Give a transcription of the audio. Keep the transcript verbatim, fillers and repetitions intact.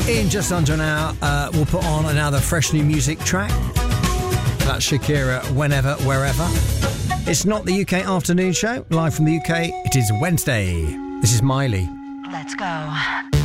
In just under an hour, uh, we'll put on another fresh new music track. That's Shakira, Whenever, Wherever. It's not the U K afternoon show. Live from the U K, it is Wednesday. This is Miley. Let's go.